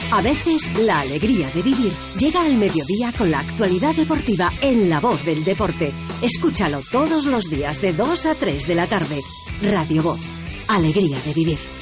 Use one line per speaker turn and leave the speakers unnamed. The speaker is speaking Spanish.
A veces, la alegría de vivir llega al mediodía con la actualidad deportiva en La Voz del Deporte. Escúchalo todos los días de 2 a 3 de la tarde. Radio Voz. Alegría de vivir.